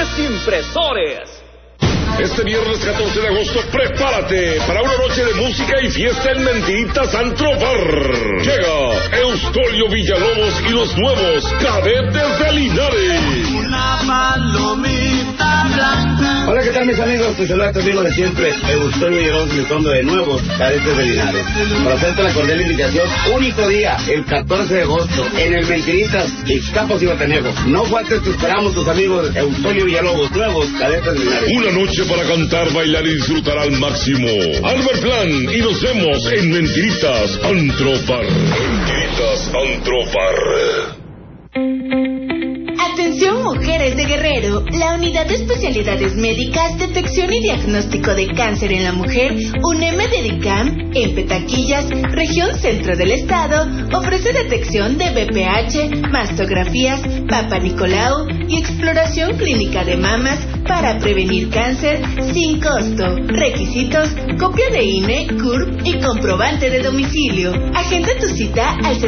Impresores. Este viernes 14 de agosto, prepárate para una noche de música y fiesta en Mentiritas Antro Bar. Llega Eustolio Villalobos y los nuevos Cadetes de Linares. Una palomita blanca. Hola, ¿qué tal, mis amigos? Pues saluda a tu amigo de siempre, Eustolio Villalobos, y el fondo de nuevos Cadetes de Linares. Para hacerte la cordial invitación, único día, el 14 de agosto, en el Mentiritas, Ixtapas y Guatanejo. No faltes, te esperamos, tus amigos Eustolio Villalobos, nuevos Cadetes de Linares. Una noche para cantar, bailar y disfrutar al máximo. Albert Plan, y nos vemos en Mentiritas Antro Bar. Mentiritas Antro Bar. Atención mujeres de Guerrero, la Unidad de Especialidades Médicas, Detección y Diagnóstico de Cáncer en la Mujer, UNEM Dedicam, en Petaquillas, región centro del estado, ofrece detección de BPH, mastografías, Papa Nicolau y exploración clínica de mamas para prevenir cáncer sin costo. Requisitos: copia de INE, CURP y comprobante de domicilio. Agenda tu cita al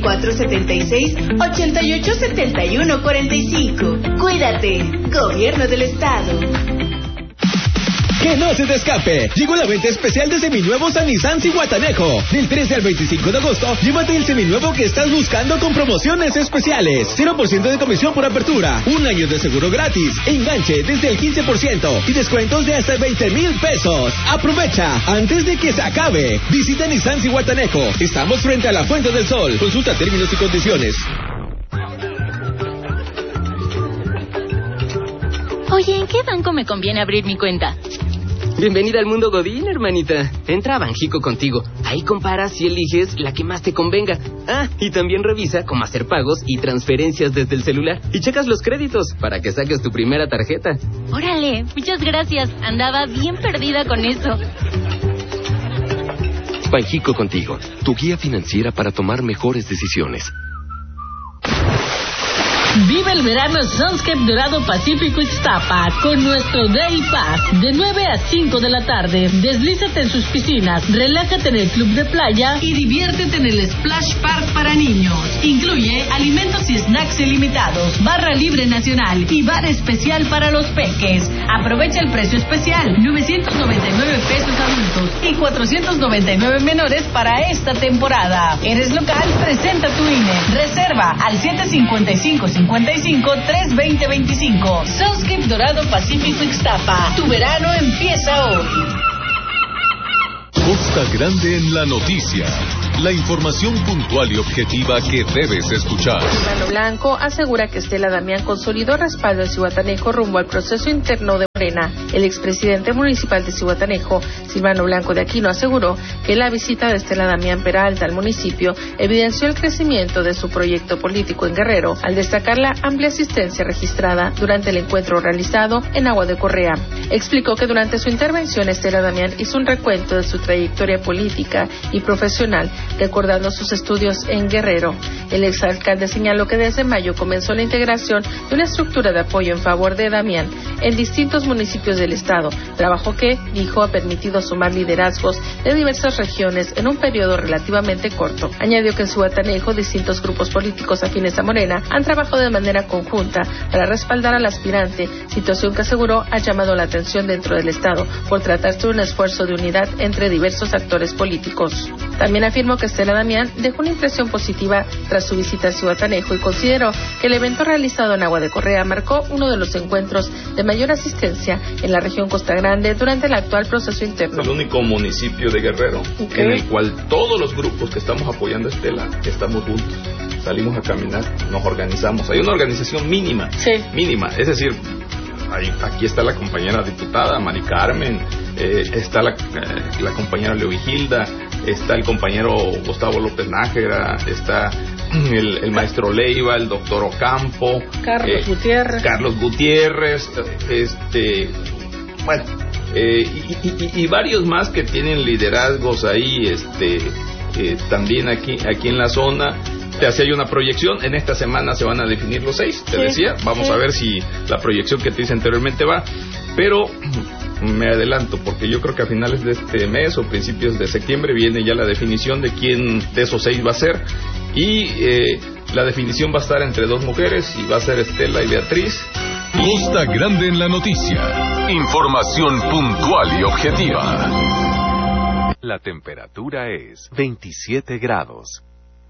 7476-887145. Cuídate, Gobierno del Estado. Que no se te escape. Llegó la venta especial de seminuevos a Nissan Zihuatanejo. Del 13 al 25 de agosto, llévate el seminuevo que estás buscando con promociones especiales. 0% de comisión por apertura, 1 año de seguro gratis, enganche desde el 15% y descuentos de hasta 20,000 pesos. Aprovecha antes de que se acabe. Visita Nissan Zihuatanejo. Estamos frente a la Fuente del Sol. Consulta términos y condiciones. Oye, ¿en qué banco me conviene abrir mi cuenta? Bienvenida al mundo Godín, hermanita. Entra a Banjico Contigo. Ahí comparas y eliges la que más te convenga. Ah, y también revisa cómo hacer pagos y transferencias desde el celular. Y checas los créditos para que saques tu primera tarjeta. Órale, muchas gracias. Andaba bien perdida con eso. Banjico Contigo, tu guía financiera para tomar mejores decisiones. Vive el verano Sunscape Dorado Pacífico Ixtapa con nuestro Day Pass de 9 a 5 de la tarde. Deslízate en sus piscinas, relájate en el club de playa y diviértete en el Splash Park para niños. Incluye alimentos y snacks ilimitados, barra libre nacional y bar especial para los peques. Aprovecha el precio especial, 999 pesos adultos y 499 menores para esta temporada. ¿Eres local? Presenta tu INE. Reserva al 755-320-25. Sunscape Dorado Pacífico Ixtapa. Tu verano empieza hoy. Costa Grande en la noticia. La información puntual y objetiva que debes escuchar. Silvano Blanco asegura que Estela Damián consolidó respaldo en Zihuatanejo rumbo al proceso interno de Morena. El expresidente municipal de Zihuatanejo, Silvano Blanco de Aquino, aseguró que la visita de Estela Damián Peralta al municipio evidenció el crecimiento de su proyecto político en Guerrero, al destacar la amplia asistencia registrada durante el encuentro realizado en Agua de Correa. Explicó que durante su intervención Estela Damián hizo un recuento de su trayectoria política y profesional, recordando sus estudios en Guerrero. El exalcalde señaló que desde mayo comenzó la integración de una estructura de apoyo en favor de Damián en distintos municipios del estado, trabajo que, dijo, ha permitido sumar liderazgos de diversas regiones en un periodo relativamente corto. Añadió que en Zihuatanejo distintos grupos políticos afines a Morena han trabajado de manera conjunta para respaldar al aspirante, situación que aseguró ha llamado la atención dentro del estado por tratarse de un esfuerzo de unidad entre diversos actores políticos. También afirmó que Estela Damián dejó una impresión positiva tras su visita a Zihuatanejo y consideró que el evento realizado en Agua de Correa marcó uno de los encuentros de mayor asistencia en la región Costa Grande durante el actual proceso interno. Es el único municipio de Guerrero en el cual todos los grupos que estamos apoyando a Estela estamos juntos. Salimos a caminar, nos organizamos. Hay una organización mínima, mínima, es decir, aquí está la compañera diputada Mari Carmen, está la compañera Leovigilda, está el compañero Gustavo López Nájera, está el maestro Leiva, el doctor Ocampo, Carlos Gutiérrez, bueno, y varios más que tienen liderazgos ahí, también aquí en la zona. Así hay una proyección, en esta semana se van a definir los 6, te decía, vamos a ver si la proyección que te hice anteriormente va, pero me adelanto porque yo creo que a finales de este mes o principios de septiembre viene ya la definición de quién de esos 6 va a ser, y la definición va a estar entre 2 mujeres y va a ser Estela y Beatriz, y Costa Grande en la noticia. Información puntual y objetiva. La temperatura es 27 grados.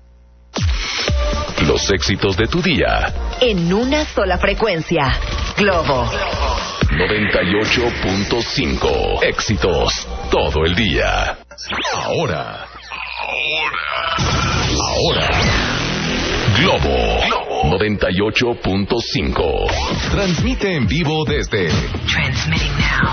Los éxitos de tu día. En una sola frecuencia. Globo 98.5. Éxitos todo el día. Ahora. Globo 98.5. Transmite en vivo desde Transmitting Now.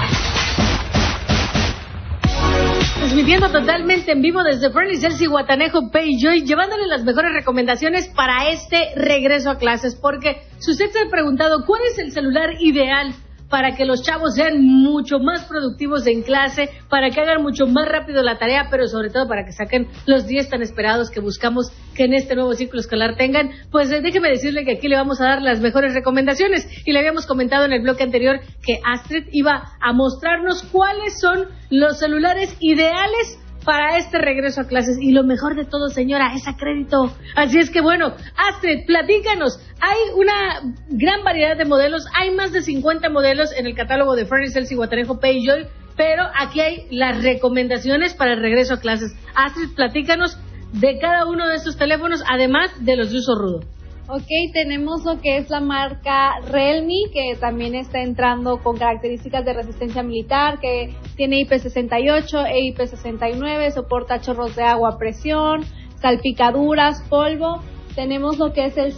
Transmitiendo totalmente en vivo desde Fernie Celsi Guatanejo Payjoy, llevándole las mejores recomendaciones para este regreso a clases, porque si usted se ha preguntado cuál es el celular ideal para que los chavos sean mucho más productivos en clase, para que hagan mucho más rápido la tarea, pero sobre todo para que saquen los 10 tan esperados que buscamos que en este nuevo ciclo escolar tengan, pues déjeme decirle que aquí le vamos a dar las mejores recomendaciones. Y le habíamos comentado en el bloque anterior que Astrid iba a mostrarnos cuáles son los celulares ideales para este regreso a clases. Y lo mejor de todo, señora, es a crédito. Así es que bueno, Astrid, platícanos. Hay una gran variedad de modelos. Hay más de 50 modelos en el catálogo de Fernie Celsi Guatanejo Payjoy, pero aquí hay las recomendaciones para el regreso a clases. Astrid, platícanos de cada uno de estos teléfonos, además de los de uso rudo. Ok, tenemos lo que es la marca Realme, que también está entrando con características de resistencia militar, que tiene IP68 e IP69, soporta chorros de agua a presión, salpicaduras, polvo. Tenemos lo que es el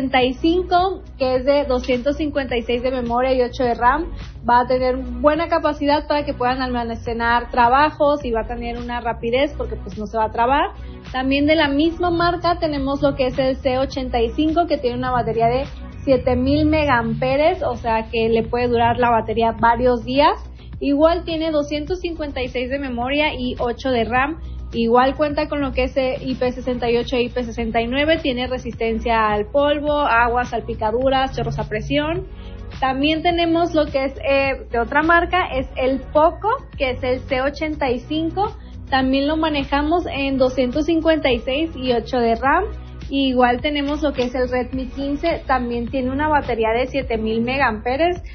C75, que es de 256 de memoria y 8 de RAM. Va a tener buena capacidad para que puedan almacenar trabajos y va a tener una rapidez porque pues no se va a trabar. También de la misma marca tenemos lo que es el C85, que tiene una batería de 7000 megamperes, o sea que le puede durar la batería varios días. Igual tiene 256 de memoria y 8 de RAM. Igual cuenta con lo que es IP68 e IP69, tiene resistencia al polvo, agua, salpicaduras, chorros a presión. También tenemos lo que es de otra marca, es el Poco, que es el C85. También lo manejamos en 256 y 8 de RAM. Igual tenemos lo que es el Redmi 15, también tiene una batería de 7000 megamperes,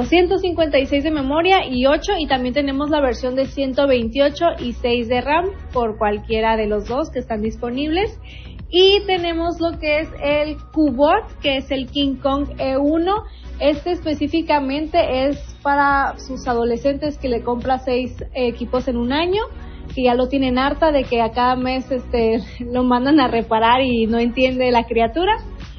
256 de memoria y 8, y también tenemos la versión de 128 y 6 de RAM por cualquiera de los dos que están disponibles. Y tenemos lo que es el Cubot, que es el King Kong E1. Este específicamente es para sus adolescentes que le compra 6 equipos en un año, que ya lo tienen harta de que a cada mes lo mandan a reparar y no entiende la criatura.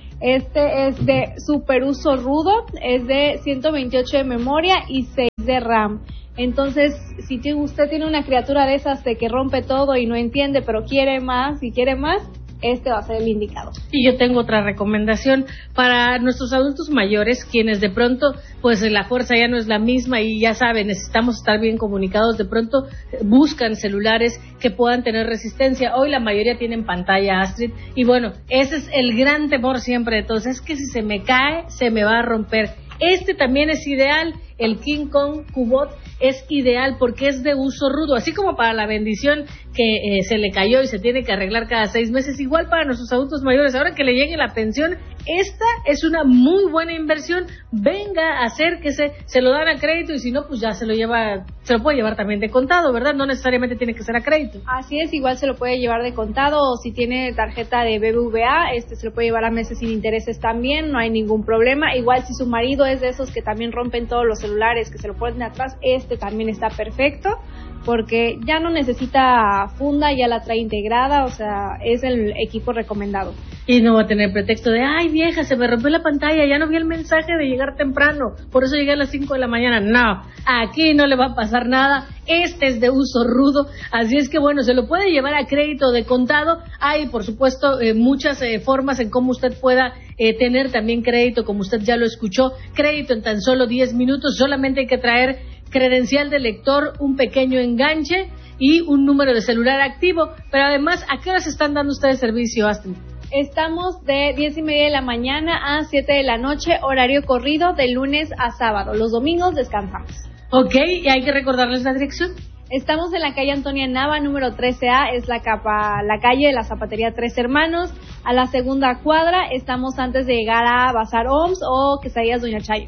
Este es de super uso rudo, es de 128 de memoria y 6 de RAM. Entonces, si usted tiene una criatura de esas de que rompe todo y no entiende, pero quiere más y quiere más, este va a ser el indicado. Y yo tengo otra recomendación para nuestros adultos mayores, quienes de pronto, pues la fuerza ya no es la misma y ya saben, necesitamos estar bien comunicados, de pronto buscan celulares que puedan tener resistencia. Hoy la mayoría tienen pantalla, Astrid, y bueno, ese es el gran temor siempre de todos, es que si se me cae, se me va a romper. Este también es ideal, el King Kong Cubot es ideal porque es de uso rudo, así como para la bendición que se le cayó y se tiene que arreglar cada 6 meses, igual para nuestros adultos mayores, ahora que le llegue la pensión, esta es una muy buena inversión. Venga, acérquese, se lo dan a crédito y si no, pues ya se lo puede llevar también de contado, ¿verdad? No necesariamente tiene que ser a crédito. Así es, igual se lo puede llevar de contado, o si tiene tarjeta de BBVA, se lo puede llevar a meses sin intereses también, no hay ningún problema. Igual si su marido es de esos que también rompen todos los celulares, que se lo ponen atrás, también está perfecto, porque ya no necesita funda, ya la trae integrada, o sea, es el equipo recomendado. Y no va a tener pretexto de, ay vieja, se me rompió la pantalla, ya no vi el mensaje de llegar temprano, por eso llegué a las 5 de la mañana. No, aquí no le va a pasar nada, este es de uso rudo, así es que bueno, se lo puede llevar a crédito de contado. Hay por supuesto muchas formas en cómo usted pueda tener también crédito, como usted ya lo escuchó, crédito en tan solo 10 minutos, solamente hay que traer credencial de lector, un pequeño enganche y un número de celular activo. Pero además, ¿a qué horas están dando ustedes servicio, Astrid? Estamos de 10:30 de la mañana a 7 de la noche, horario corrido de lunes a sábado. Los domingos descansamos. Ok, y hay que recordarles la dirección. Estamos en la calle Antonia Nava, número 13A, es la calle de la Zapatería Tres Hermanos. A la segunda cuadra, estamos antes de llegar a Bazar OMS o Quesadillas Doña Chayo.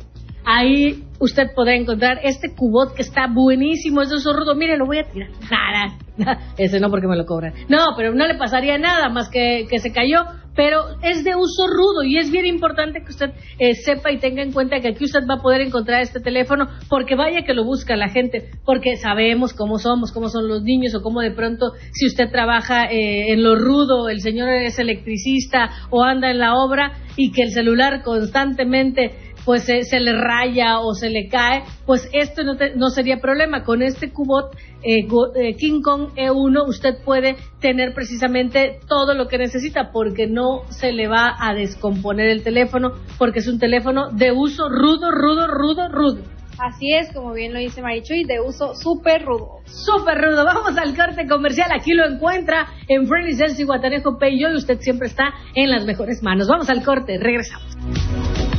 ahí usted podrá encontrar este cubot que está buenísimo, es de uso rudo. Mire, lo voy a tirar. Ese no, porque me lo cobran. No, pero no le pasaría nada más que se cayó, pero es de uso rudo y es bien importante que usted sepa y tenga en cuenta que aquí usted va a poder encontrar este teléfono, porque vaya que lo busca la gente, porque sabemos cómo son los niños, o cómo de pronto si usted trabaja en lo rudo, el señor es electricista o anda en la obra y que el celular constantemente pues se le raya o se le cae, pues esto no sería problema. Con este cubot King Kong E1 usted puede tener precisamente todo lo que necesita, porque no se le va a descomponer el teléfono, porque es un teléfono de uso rudo. Así es, como bien lo dice Marichuy, de uso súper rudo. Súper rudo. Vamos al corte comercial. Aquí lo encuentra en Friendly Cells y Guatanejo Pay, y usted siempre está en las mejores manos. Vamos al corte, regresamos.